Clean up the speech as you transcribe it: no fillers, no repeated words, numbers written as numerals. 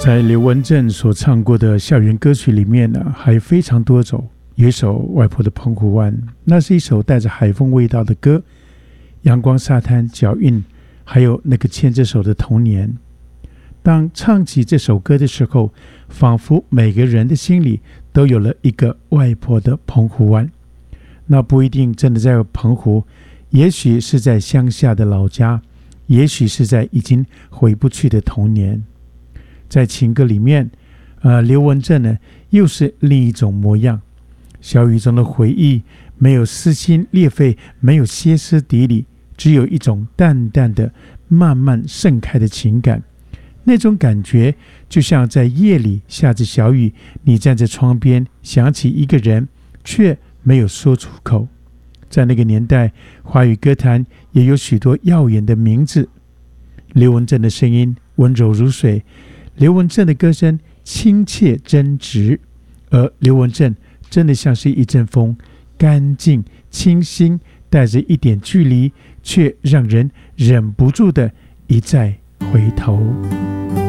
在刘文正所唱过的校园歌曲里面呢，还有非常多首。有一首《外婆的澎湖湾》，那是一首带着海风味道的歌，阳光、沙滩、脚印，还有那个牵着手的童年。当唱起这首歌的时候，仿佛每个人的心里都有了一个外婆的澎湖湾。那不一定真的在澎湖，也许是在乡下的老家，也许是在已经回不去的童年。在情歌里面，刘文正呢又是另一种模样。小雨中的回忆，没有撕心裂肺，没有歇斯底里，只有一种淡淡的、慢慢盛开的情感。那种感觉就像在夜里下着小雨，你站在窗边，想起一个人，却没有说出口。在那个年代，华语歌坛也有许多耀眼的名字。刘文正的声音温柔如水，刘文正的歌声亲切真挚，而刘文正真的像是一阵风，干净清新，带着一点距离，却让人忍不住的一再回头。